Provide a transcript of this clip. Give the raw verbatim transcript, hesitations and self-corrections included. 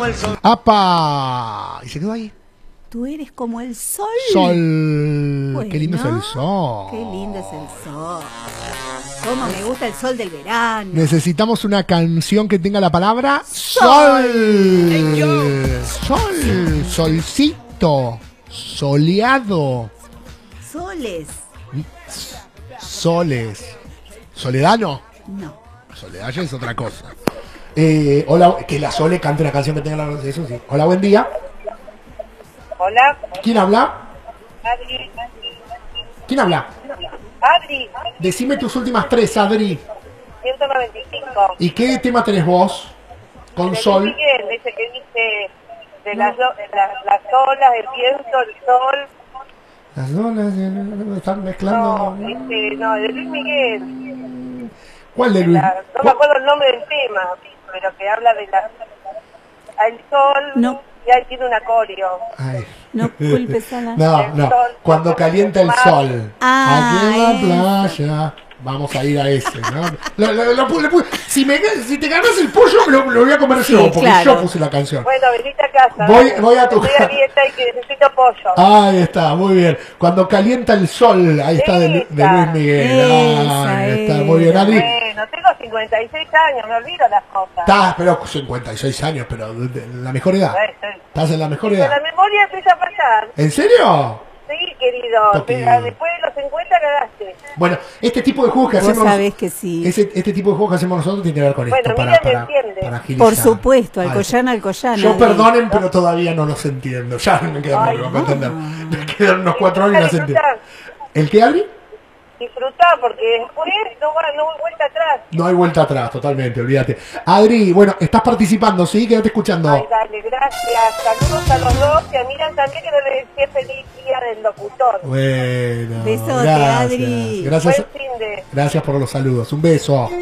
¡Apa! Y se quedó ahí. Tú eres como el sol. Sol. Bueno, Qué lindo es el sol. Qué lindo es el sol. Cómo me gusta el sol del verano. Necesitamos una canción que tenga la palabra sol. Sol. Solcito. Soleado. Soles. Soles. ¿Soledano? No. Soledad ya es otra cosa. Eh, hola, que la Sole cante una canción que tenga la... Eso sí. Hola, buen día. Hola. ¿Quién habla? Adri. ¿Quién habla? Adri. Decime tus últimas tres, Adri. ciento noventa y cinco. ¿Y qué tema tenés vos? Con De sol. Luis Miguel, ese que dice de las, la, las olas, el viento, el sol. Las olas me están mezclando. No, este, no, de Luis Miguel. ¿Cuál de De Luis? la- no me acuerdo el nombre del tema, pero que habla de la... El sol. No. Y ahí tiene un acorio. Ay. No culpes a la... No, El no. sol. Cuando calienta el sol. Ah, Aquí en la eso. playa. Vamos a ir a ese, ¿no? Lo- lo- lo pu- lo pu- si, me, si te ganas el pollo, me lo, lo voy a comer Sí, yo, porque claro. yo puse la canción. Bueno, venite a casa. Voy- dale. voy a tu Estoy a casa. dieta y que necesito pollo. Ahí está, muy bien. Cuando calienta el sol, ahí está de, Lu- de Luis Miguel. Esa Ahí está, muy bien, Adri. Bueno, tengo cincuenta y seis años, me olvido las cosas. Estás, pero cincuenta y seis años, pero de- de- en la mejor edad. Sí, sí. Estás en la mejor Pero edad. la memoria empieza a pasar. ¿En serio? Sí, querido. Toquín. Pero después de los cincuenta cagaste. Bueno, este tipo de juegos que Vos hacemos. sabés que sí. Ese, este tipo de juegos que hacemos nosotros tiene que ver con Bueno, esto. Para, Miriam me para, entiende. para agilizar. Por supuesto, Ahí. Alcoyana, Alcoyana. Yo Adri. perdonen, pero todavía no los entiendo. Ya me quedan Ay, muy no. para entender. Me quedan unos cuatro años y las entiendo. Disfrutá, ¿El qué, Adri? disfrutá, porque después no va, no hay vuelta atrás. No hay vuelta atrás, totalmente, olvídate. Adri, bueno, estás participando, ¿sí? Quédate escuchando. Ay, dale, gracias. Saludos a los dos. Y a Miriam también, que le decía feliz día del locutor. Bueno, Besote, gracias. Adri. Gracias, Buen fin de... gracias por los saludos. Un beso.